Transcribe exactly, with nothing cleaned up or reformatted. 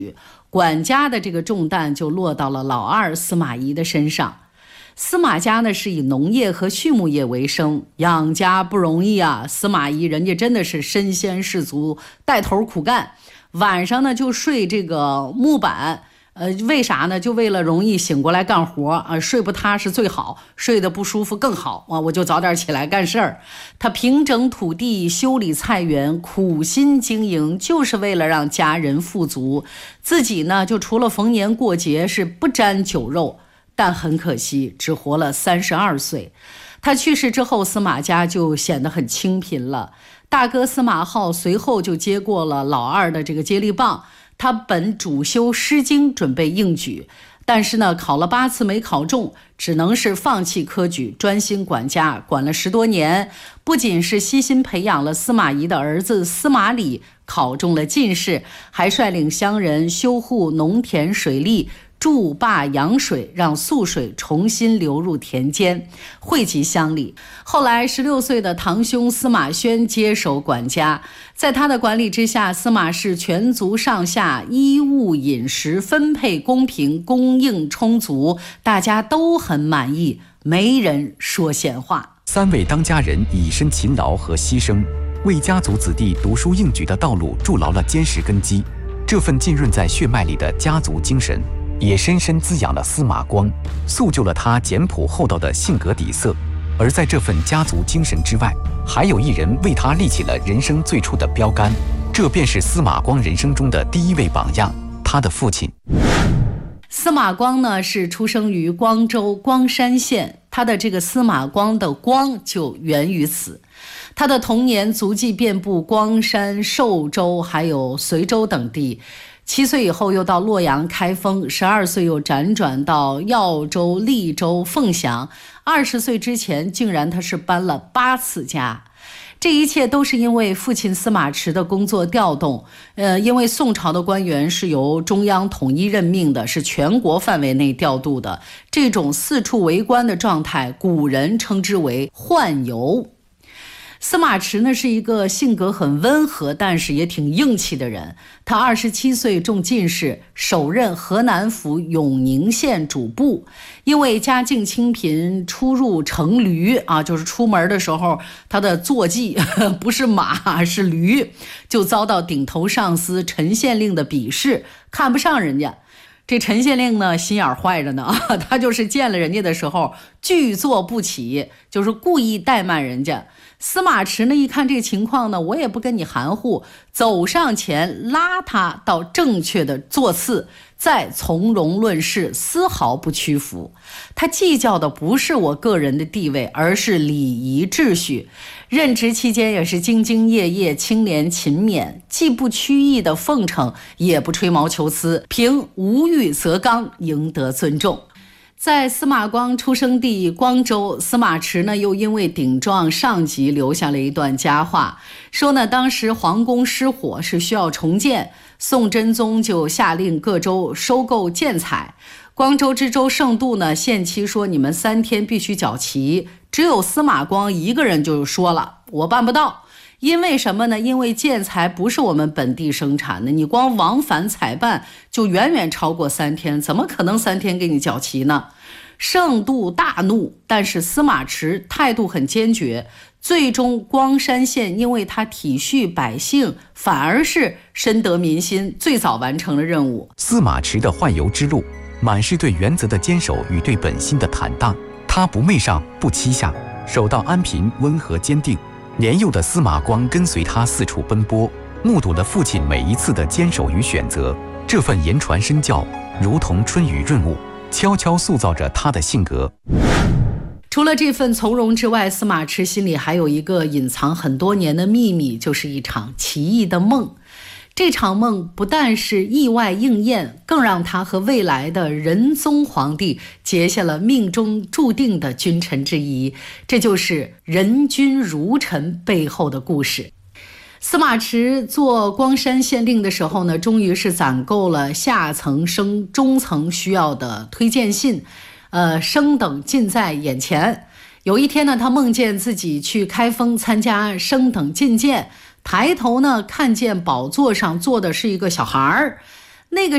管家的这个重担就落到了老二司马懿的身上。司马家呢是以农业和畜牧业为生，养家不容易啊。司马懿人家真的是身先士卒，带头苦干，晚上呢就睡这个木板。呃，为啥呢？就为了容易醒过来干活啊，睡不踏实最好，睡得不舒服更好啊，我就早点起来干事儿。他平整土地，修理菜园，苦心经营，就是为了让家人富足。自己呢，就除了逢年过节是不沾酒肉，但很可惜，只活了三十二岁。他去世之后，司马家就显得很清贫了。大哥司马浩随后就接过了老二的这个接力棒。他本主修《诗经》，准备应举，但是呢，考了八次没考中，只能是放弃科举，专心管家，管了十多年。不仅是悉心培养了司马懿的儿子司马礼考中了进士，还率领乡人修护农田水利，筑坝养水，让涑水重新流入田间，惠及乡里。后来十六岁的堂兄司马宣接手管家，在他的管理之下，司马氏全族上下衣物饮食分配公平，供应充足，大家都很满意，没人说闲话。 三位当家人以身勤劳和牺牲，为家族子弟读书应举的道路筑牢了坚实根基。这份浸润在血脉里的家族精神，也深深滋养了司马光，塑就了他简朴厚道的性格底色。而在这份家族精神之外，还有一人为他立起了人生最初的标杆，这便是司马光人生中的第一位榜样，他的父亲。 司马光呢是出生于光州光山县，他的这个司马光的光就源于此。他的童年足迹遍布光山、寿州还有随州等地。七岁以后又到洛阳开封，十二岁又辗转到耀州、利州、凤翔，二十岁之前竟然他是搬了八次家。这一切都是因为父亲司马池的工作调动，呃，因为宋朝的官员是由中央统一任命的，是全国范围内调度的，这种四处为官的状态，古人称之为宦游。司马池呢是一个性格很温和，但是也挺硬气的人。他二十七岁中进士，首任河南府永宁县主簿。因为家境清贫，出入乘驴啊，就是出门的时候，他的坐骑不是马是驴，就遭到顶头上司陈县令的鄙视，看不上人家。这陈县令呢心眼坏着呢，他就是见了人家的时候拒坐不起，就是故意怠慢人家。司马池呢一看这情况呢，我也不跟你含糊，走上前拉他到正确的座次，再从容论事，丝毫不屈服。他计较的不是我个人的地位，而是礼仪秩序。任职期间也是兢兢业业，清廉勤勉，既不曲意的奉承，也不吹毛求疵，凭无欲则刚，赢得尊重。在司马光出生地光州，司马池呢又因为顶撞上级留下了一段佳话，说呢当时皇宫失火是需要重建，宋真宗就下令各州收购建材。光州知州盛度呢限期说你们三天必须缴齐，只有司马光一个人就说了我办不到。因为什么呢？因为建材不是我们本地生产的，你光往返采办就远远超过三天，怎么可能三天给你缴齐呢？盛度大怒，但是司马池态度很坚决，最终光山县因为他体恤百姓，反而是深得民心，最早完成了任务。 司马池的宦游之路，满是对原则的坚守与对本心的坦荡，他不媚上不欺下，守到安贫，温和坚定。年幼的司马光跟随他四处奔波，目睹了父亲每一次的坚守与选择，这份言传身教如同春雨润物，悄悄塑造着他的性格。 除了这份从容之外，司马池心里还有一个隐藏很多年的秘密，就是一场奇异的梦。这场梦不但是意外应验，更让他和未来的仁宗皇帝结下了命中注定的君臣之谊，这就是仁君如臣背后的故事。司马池做光山县令的时候呢，终于是攒够了下层升中层需要的推荐信，呃，升等近在眼前。有一天呢，他梦见自己去开封参加升等进谏，抬头呢看见宝座上坐的是一个小孩儿，那个